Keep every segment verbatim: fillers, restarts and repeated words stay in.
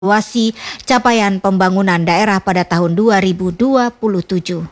evaluasi capaian pembangunan daerah pada tahun dua ribu dua puluh tujuh.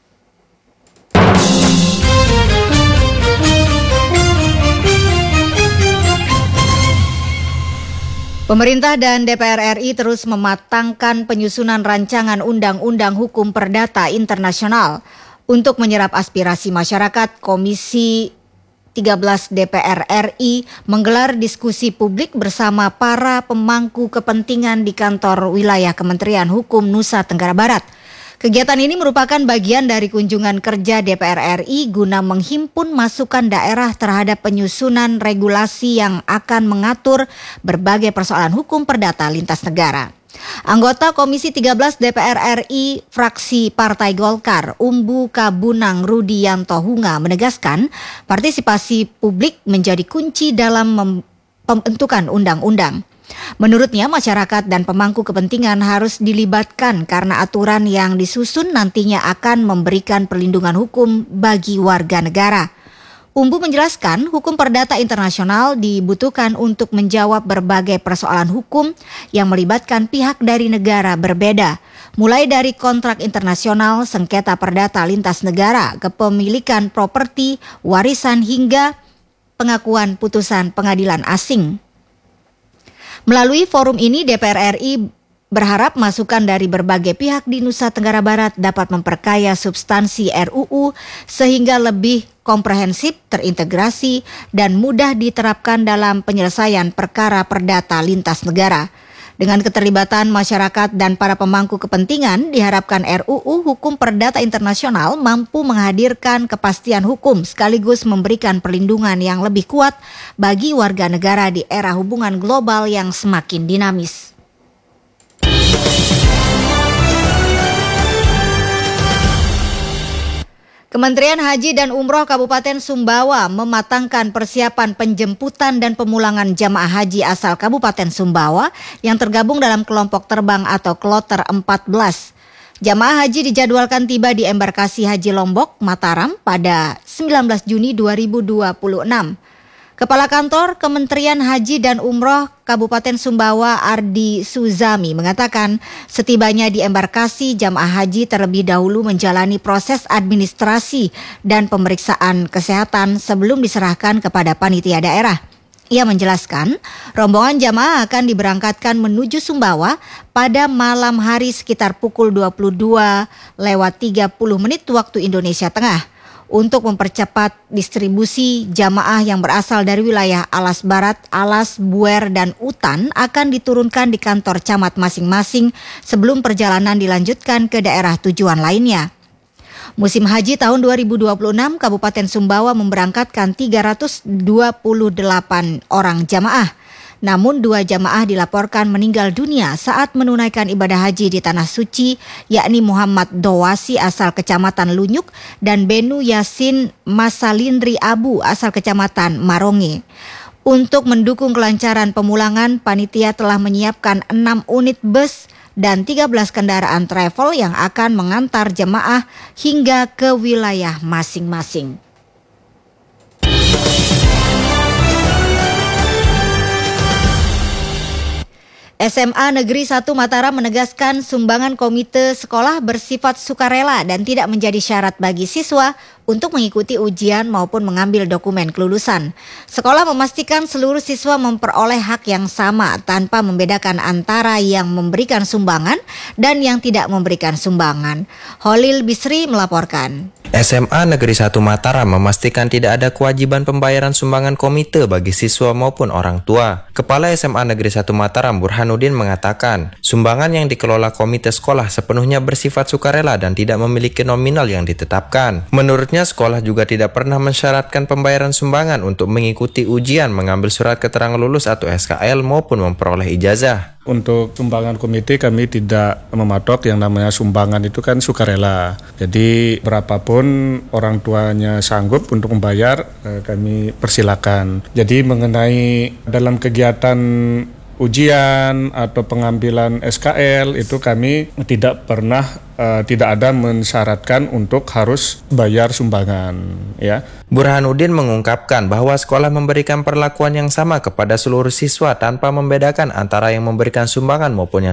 Pemerintah dan D P R R I terus mematangkan penyusunan rancangan Undang-Undang Hukum Perdata Internasional. Untuk menyerap aspirasi masyarakat, Komisi tiga belas D P R R I menggelar diskusi publik bersama para pemangku kepentingan di kantor wilayah Kementerian Hukum Nusa Tenggara Barat. Kegiatan ini merupakan bagian dari kunjungan kerja D P R R I guna menghimpun masukan daerah terhadap penyusunan regulasi yang akan mengatur berbagai persoalan hukum perdata lintas negara. Anggota Komisi tiga belas D P R R I fraksi Partai Golkar, Umbu Kabunang Rudiyanto Hunga menegaskan partisipasi publik menjadi kunci dalam pembentukan undang-undang. Menurutnya masyarakat dan pemangku kepentingan harus dilibatkan karena aturan yang disusun nantinya akan memberikan perlindungan hukum bagi warga negara. Umbu menjelaskan hukum perdata internasional dibutuhkan untuk menjawab berbagai persoalan hukum yang melibatkan pihak dari negara berbeda, mulai dari kontrak internasional, sengketa perdata lintas negara, kepemilikan properti, warisan hingga pengakuan putusan pengadilan asing. Melalui forum ini D P R R I berharap masukan dari berbagai pihak di Nusa Tenggara Barat dapat memperkaya substansi R U U sehingga lebih komprehensif, terintegrasi, dan mudah diterapkan dalam penyelesaian perkara perdata lintas negara. Dengan keterlibatan masyarakat dan para pemangku kepentingan, diharapkan R U U Hukum Perdata Internasional mampu menghadirkan kepastian hukum sekaligus memberikan perlindungan yang lebih kuat bagi warga negara di era hubungan global yang semakin dinamis. Kementerian Haji dan Umroh Kabupaten Sumbawa mematangkan persiapan penjemputan dan pemulangan jamaah haji asal Kabupaten Sumbawa yang tergabung dalam kelompok terbang atau kloter empat belas. Jamaah haji dijadwalkan tiba di embarkasi Haji Lombok, Mataram pada sembilan belas Juni dua ribu dua puluh enam. Kepala Kantor Kementerian Haji dan Umroh Kabupaten Sumbawa Ardi Suzami mengatakan setibanya di embarkasi jamaah haji terlebih dahulu menjalani proses administrasi dan pemeriksaan kesehatan sebelum diserahkan kepada panitia daerah. Ia menjelaskan rombongan jamaah akan diberangkatkan menuju Sumbawa pada malam hari sekitar pukul dua puluh dua lewat tiga puluh menit waktu Indonesia Tengah. Untuk mempercepat distribusi jamaah yang berasal dari wilayah Alas Barat, Alas, Buer, dan Utan akan diturunkan di kantor camat masing-masing sebelum perjalanan dilanjutkan ke daerah tujuan lainnya. Musim haji tahun dua ribu dua puluh enam, Kabupaten Sumbawa memberangkatkan tiga ratus dua puluh delapan orang jamaah. Namun dua jamaah dilaporkan meninggal dunia saat menunaikan ibadah haji di Tanah Suci, yakni Muhammad Dowasi asal Kecamatan Lunyuk dan Benu Yasin Masalindri Abu asal Kecamatan Maronge. Untuk mendukung kelancaran pemulangan, panitia telah menyiapkan enam unit bus dan tiga belas kendaraan travel yang akan mengantar jemaah hingga ke wilayah masing-masing. S M A Negeri satu Mataram menegaskan sumbangan komite sekolah bersifat sukarela dan tidak menjadi syarat bagi siswa untuk mengikuti ujian maupun mengambil dokumen kelulusan. Sekolah memastikan seluruh siswa memperoleh hak yang sama tanpa membedakan antara yang memberikan sumbangan dan yang tidak memberikan sumbangan. Holil Bisri melaporkan. S M A Negeri satu Mataram memastikan tidak ada kewajiban pembayaran sumbangan komite bagi siswa maupun orang tua. Kepala S M A Negeri satu Mataram Burhanuddin mengatakan, sumbangan yang dikelola komite sekolah sepenuhnya bersifat sukarela dan tidak memiliki nominal yang ditetapkan. Menurutnya, sekolah juga tidak pernah mensyaratkan pembayaran sumbangan untuk mengikuti ujian, mengambil surat keterangan lulus atau S K L maupun memperoleh ijazah. Untuk sumbangan komite kami tidak mematok, yang namanya sumbangan itu kan sukarela. Jadi berapapun orang tuanya sanggup untuk membayar, kami persilakan. Jadi mengenai dalam kegiatan ujian atau pengambilan S K L itu kami tidak pernah uh, tidak ada mensyaratkan untuk harus bayar sumbangan, ya. Burhanuddin mengungkapkan bahwa sekolah memberikan perlakuan yang sama kepada seluruh siswa tanpa membedakan antara yang memberikan sumbangan maupun yang